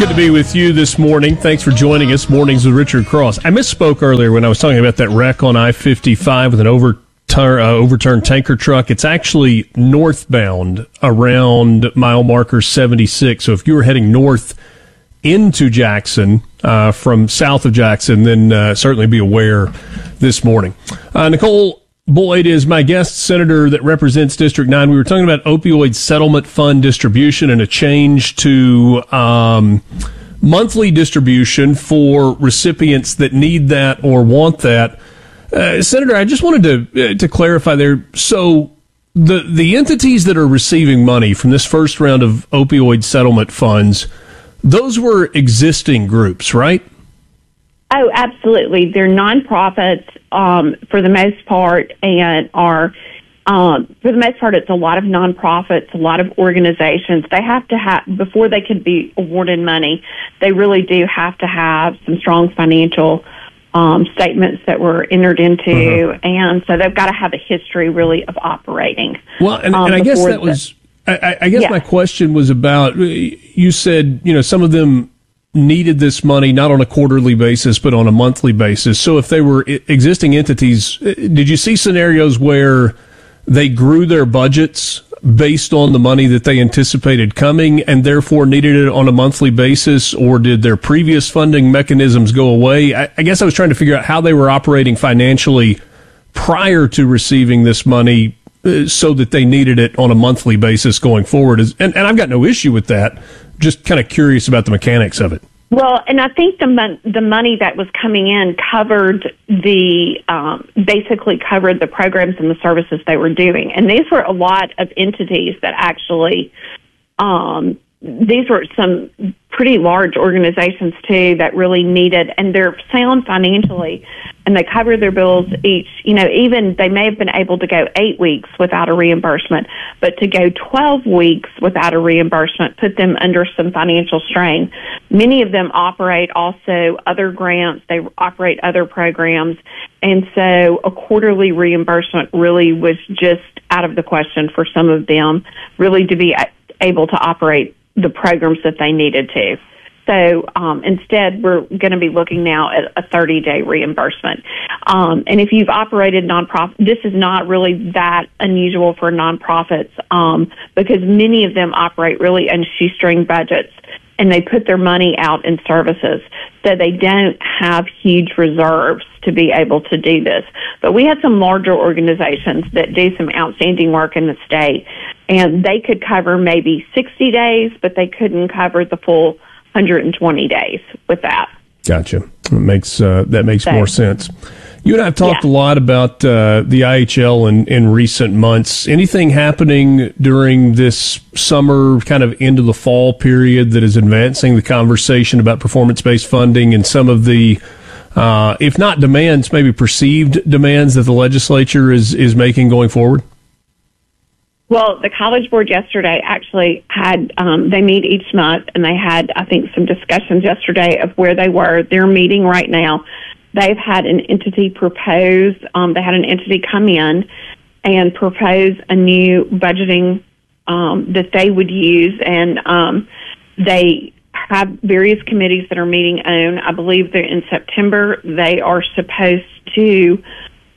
Good to be with you this morning. Thanks for joining us. Mornings with Richard Cross. I misspoke earlier when I was talking about that wreck on I-55 with an overturned tanker truck. It's actually northbound around mile marker 76. So if you were heading north into Jackson from south of Jackson, then certainly be aware this morning. Nicole Boyd is my guest, senator that represents District 9. We were talking about opioid settlement fund distribution and a change to monthly distribution for recipients that need that or want that. Senator, I just wanted to clarify there. So the entities that are receiving money from this first round of opioid settlement funds, those were existing groups, right? Oh, absolutely. They're nonprofits for the most part, and are for the most part, it's a lot of nonprofits, a lot of organizations. They have to have, before they could be awarded money, they really do have to have some strong financial statements that were entered into, and so they've got to have a history really of operating. Well, and I guess that was, I guess my question was about, you said, some of them needed this money not on a quarterly basis, but on a monthly basis. So if they were existing entities, did you see scenarios where they grew their budgets based on the money that they anticipated coming and therefore needed it on a monthly basis, or did their previous funding mechanisms go away? I guess I was trying to figure out how they were operating financially prior to receiving this money so that they needed it on a monthly basis going forward. And I've got no issue with that. Just kind of curious about the mechanics of it. Well, and I think the money that was coming in covered basically covered the programs and the services they were doing. And these were a lot of entities that actually, these were some pretty large organizations too that really needed, and they're sound financially, and they cover their bills each, even they may have been able to go 8 weeks without a reimbursement, but to go 12 weeks without a reimbursement put them under some financial strain. Many of them operate also other grants, they operate other programs, and so a quarterly reimbursement really was just out of the question for some of them, really to be able to operate the programs that they needed to. So instead, we're going to be looking now at a 30-day reimbursement. And if you've operated nonprofit, this is not really that unusual for nonprofits because many of them operate really on shoestring budgets, and they put their money out in services. So they don't have huge reserves to be able to do this. But we have some larger organizations that do some outstanding work in the state, and they could cover maybe 60 days, but they couldn't cover the full 120 days with that. Gotcha. That makes more sense. You and I have talked a lot about the IHL in recent months. Anything happening during this summer, kind of into the fall period, that is advancing the conversation about performance-based funding and some of the, if not demands, maybe perceived demands that the legislature is making going forward? Well, the College Board yesterday actually had, they meet each month, and they had, I think, some discussions yesterday of where they were. They're meeting right now. They've had an entity propose, they had an entity come in and propose a new budgeting that they would use, and they have various committees that are meeting on. I believe they're in September. They are supposed to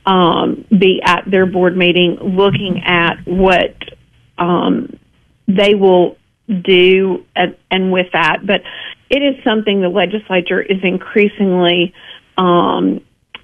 be at their board meeting looking at what they will do and with that. But it is something the legislature is increasingly, from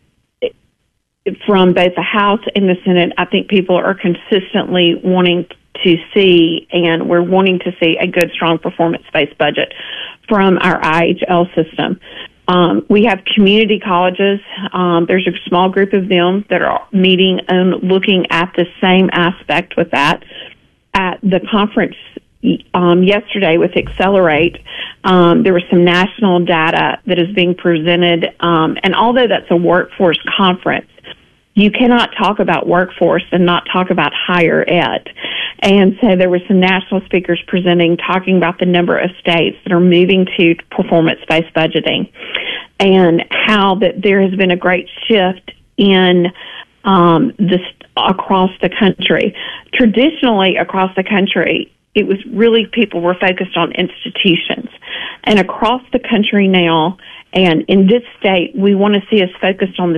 both the House and the Senate, I think people are consistently wanting to see, and we're wanting to see a good, strong performance-based budget from our IHL system. We have community colleges. There's a small group of them that are meeting and looking at the same aspect with that. At the conference yesterday with Accelerate, there was some national data that is being presented. And although that's a workforce conference, you cannot talk about workforce and not talk about higher ed. And so there were some national speakers presenting, talking about the number of states that are moving to performance-based budgeting and how that there has been a great shift in this across the country. Traditionally, across the country, it was really people were focused on institutions. And across the country now, and in this state, we want to see us focused on the